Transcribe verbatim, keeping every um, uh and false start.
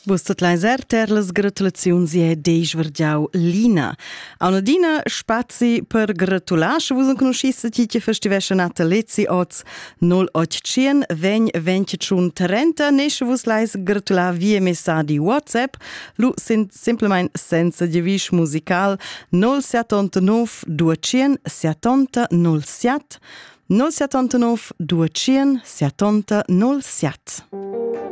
Bustat laiser ter las gratulaziuns e deisch vergiau Lina. A una dina spazi per gratular, se vus un conoscissa titje festivescha natalezi oz null otto cien vegn ventitschun trenta, nesce vus lais gratular via messadi WhatsApp, lu sind simplement senza divisch musical null settantanove duecento settanta null sette null settantanove duecento settanta null sette.